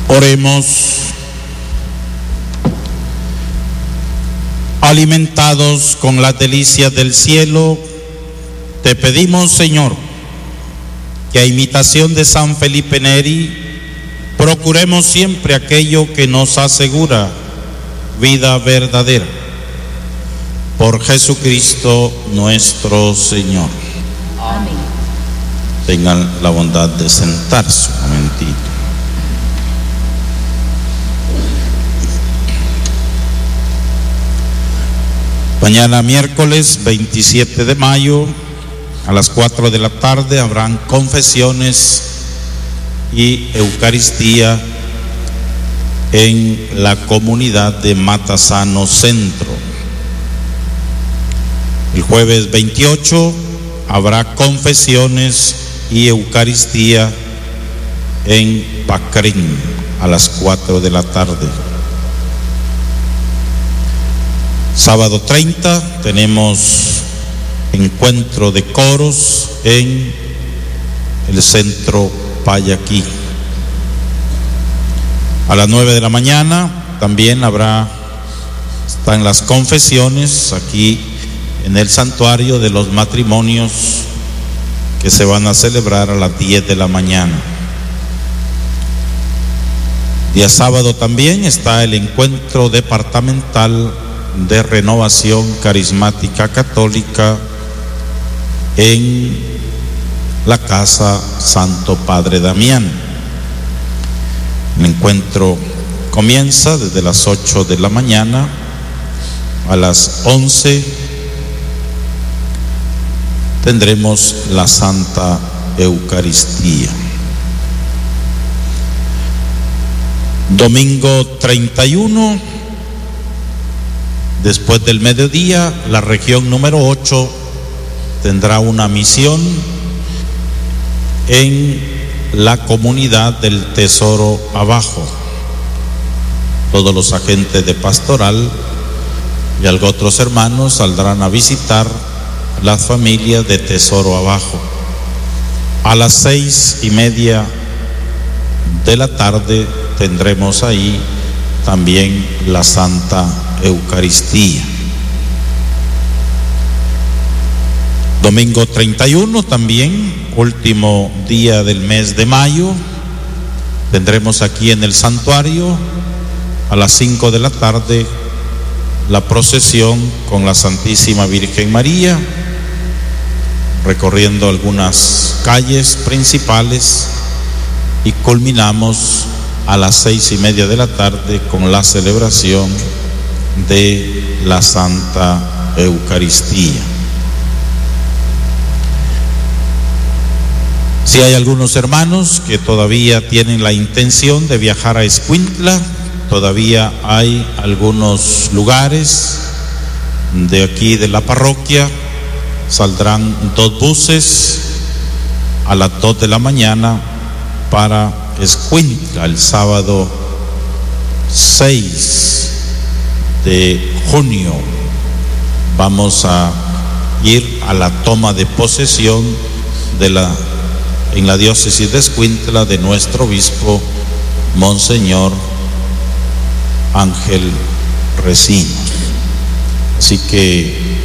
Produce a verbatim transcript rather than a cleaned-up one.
Oremos. Alimentados con las delicias del cielo, te pedimos, Señor, que a imitación de San Felipe Neri, procuremos siempre aquello que nos asegura vida verdadera. Por Jesucristo nuestro Señor. Amén. Tengan la bondad de sentarse un momentito. Mañana miércoles veintisiete de mayo a las cuatro de la tarde habrán confesiones y Eucaristía en la comunidad de Matasano Centro. El jueves veintiocho habrá confesiones y Eucaristía en Pacrín a las cuatro de la tarde. Sábado treinta tenemos encuentro de coros en el centro Payaquí. A las nueve de la mañana también habrá, están las confesiones aquí en el santuario de los matrimonios que se van a celebrar a las diez de la mañana. Día sábado también está el encuentro departamental de renovación carismática católica en la casa Santo Padre Damián. El encuentro comienza desde las ocho de la mañana a las once. Tendremos la Santa Eucaristía. Domingo treinta y uno, después del mediodía, la región número ocho tendrá una misión en la comunidad del Tesoro Abajo. Todos los agentes de pastoral y algunos otros hermanos saldrán a visitar las familias de Tesoro Abajo. A las seis y media de la tarde tendremos ahí también la Santa Eucaristía. Domingo treinta y uno también, último día del mes de mayo, tendremos aquí en el santuario a las cinco de la tarde la procesión con la Santísima Virgen María, recorriendo algunas calles principales, y culminamos a las seis y media de la tarde con la celebración de la Santa Eucaristía. Si hay algunos hermanos que todavía tienen la intención de viajar a Escuintla, todavía hay algunos lugares de aquí de la parroquia. Saldrán dos buses a las dos de la mañana para Escuintla el sábado seis de junio. Vamos a ir a la toma de posesión de la en la diócesis de Escuintla de nuestro obispo Monseñor Ángel Recinos. Así que